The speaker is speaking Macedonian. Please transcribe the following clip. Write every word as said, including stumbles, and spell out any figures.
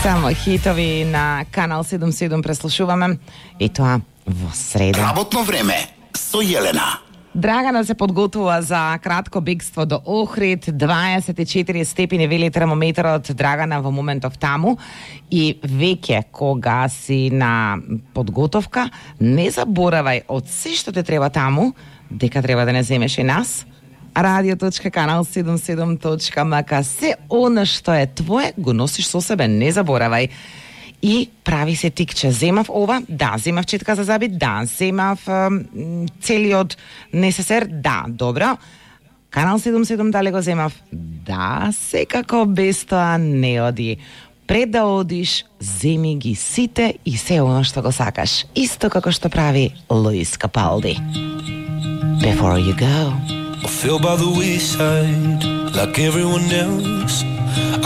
Само хитови на Канал седум седум преслушуваме и тоа во среда. Работно време со Јелена. Драгана се подготвува за кратко бегство до Охрид, дваесет и четири степени вели термометрот. Драгана во моментов таму и веќе кога си на подготовка, не заборавај од се што те треба таму, дека треба да не земеш и нас. радио точка канал седум седум точка ем ка, се она што е твое, го носиш со себе, не заборавај. И прави се тикче. Земав ова? Да. Земав четка за заби? Да. Земав м, целиот несесер? Да. Добро. Канал седум седум дали го земав? Да. Секако без тоа не оди. Пред да одиш, земи ги сите и се оно што го сакаш. Исто како што прави Луис Капалди. Before you go. I feel by the wayside like everyone else.